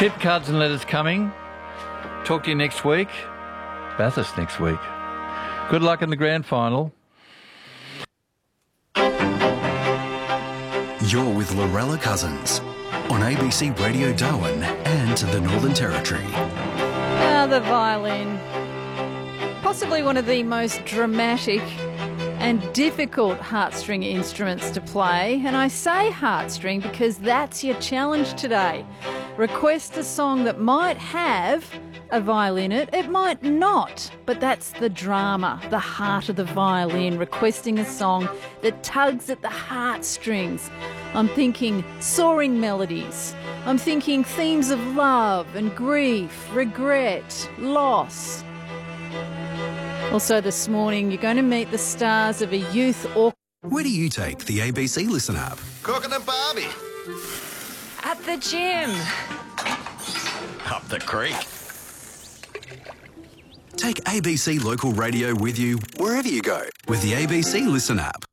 Tip cards and letters coming. Talk to you next week. Bathurst next week. Good luck in the grand final. You're with Lorella Cousins on ABC Radio Darwin and the Northern Territory. The violin. Possibly one of the most dramatic and difficult heartstring instruments to play. And I say heartstring because that's your challenge today. Request a song that might have a violin in it. It might not, but that's the drama, the heart of the violin, requesting a song that tugs at the heartstrings. I'm thinking soaring melodies. I'm thinking themes of love and grief, regret, loss. Also this morning, you're going to meet the stars of a youth orchestra. Where do you take the ABC Listen app? Cooking a Barbie. At the gym. Up the creek. Take ABC Local Radio with you wherever you go with the ABC Listen app.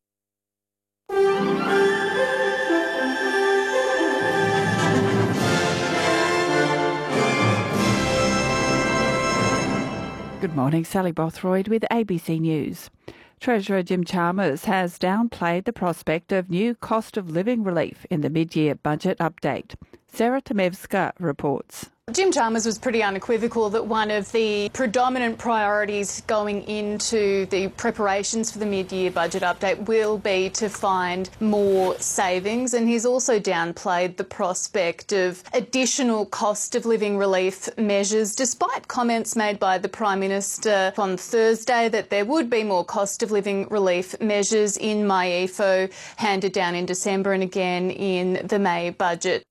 Good morning, Sally Bothroyd with ABC News. Treasurer Jim Chalmers has downplayed the prospect of new cost of living relief in the mid-year budget update. Sarah Tomevska reports. Jim Chalmers was pretty unequivocal that one of the predominant priorities going into the preparations for the mid-year budget update will be to find more savings, and he's also downplayed the prospect of additional cost of living relief measures, despite comments made by the Prime Minister on Thursday that there would be more cost of living relief measures in MyEFO handed down in December and again in the May budget.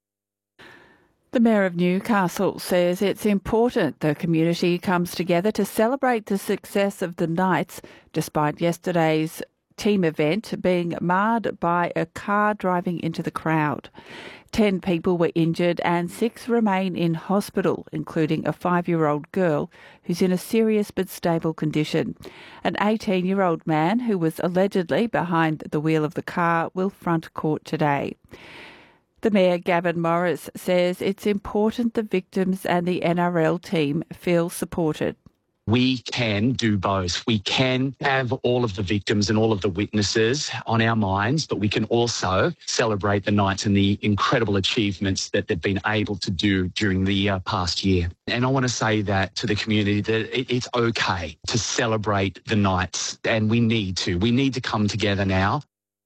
The Mayor of Newcastle says it's important the community comes together to celebrate the success of the Knights, despite yesterday's team event being marred by a car driving into the crowd. 10 people were injured and 6 remain in hospital, including a 5-year-old girl who's in a serious but stable condition. An 18-year-old man who was allegedly behind the wheel of the car will front court today. The Mayor, Gavin Morris, says it's important the victims and the NRL team feel supported. We can do both. We can have all of the victims and all of the witnesses on our minds, but we can also celebrate the Knights and the incredible achievements that they've been able to do during the past year. And I want to say that to the community that it's okay to celebrate the Knights, and we need to. We need to come together now.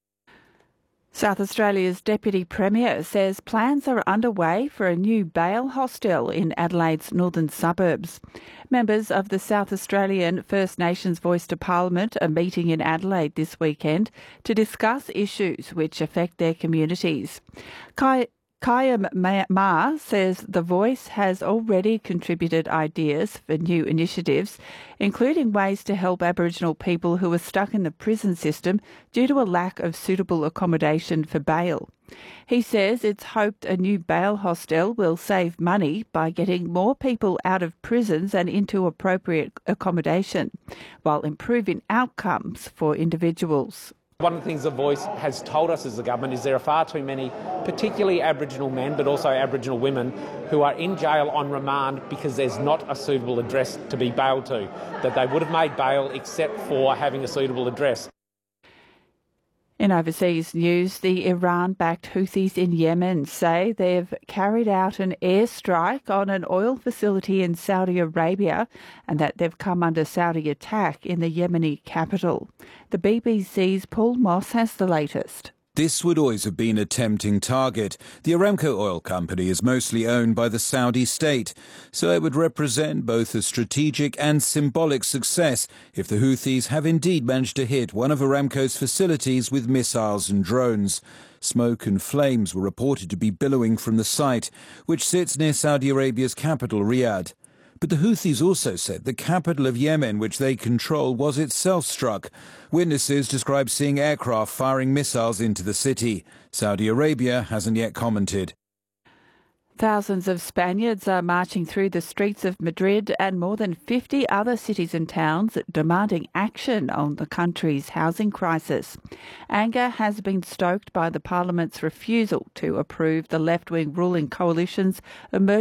South Australia's Deputy Premier says plans are underway for a new bail hostel in Adelaide's northern suburbs. Members of the South Australian First Nations Voice to Parliament are meeting in Adelaide this weekend to discuss issues which affect their communities. Kayam Ma says the Voice has already contributed ideas for new initiatives, including ways to help Aboriginal people who are stuck in the prison system due to a lack of suitable accommodation for bail. He says it's hoped a new bail hostel will save money by getting more people out of prisons and into appropriate accommodation, while improving outcomes for individuals. One of the things the Voice has told us as a government is there are far too many, particularly Aboriginal men, but also Aboriginal women, who are in jail on remand because there's not a suitable address to be bailed to, that they would have made bail except for having a suitable address. In overseas news, the Iran-backed Houthis in Yemen say they've carried out an airstrike on an oil facility in Saudi Arabia and that they've come under Saudi attack in the Yemeni capital. The BBC's Paul Moss has the latest. This would always have been a tempting target. The Aramco oil company is mostly owned by the Saudi state, so it would represent both a strategic and symbolic success if the Houthis have indeed managed to hit one of Aramco's facilities with missiles and drones. Smoke and flames were reported to be billowing from the site, which sits near Saudi Arabia's capital, Riyadh. But the Houthis also said the capital of Yemen, which they control, was itself struck. Witnesses described seeing aircraft firing missiles into the city. Saudi Arabia hasn't yet commented. Thousands of Spaniards are marching through the streets of Madrid and more than 50 other cities and towns demanding action on the country's housing crisis. Anger has been stoked by the Parliament's refusal to approve the left-wing ruling coalition's emergency